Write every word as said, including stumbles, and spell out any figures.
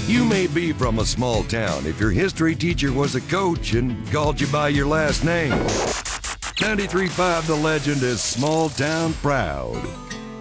You may be from a small town if your history teacher was a coach and called you by your last name. ninety-three point five The Legend is small town proud.